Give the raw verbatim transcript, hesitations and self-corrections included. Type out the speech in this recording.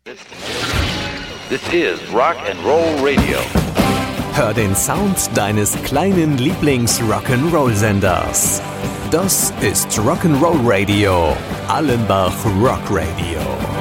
This is Rock and Roll Radio. Hör den Sound deines kleinen Lieblings-Rock'n'Roll-Senders. Das ist Rock'n'Roll Radio, Allenbach Rock Radio.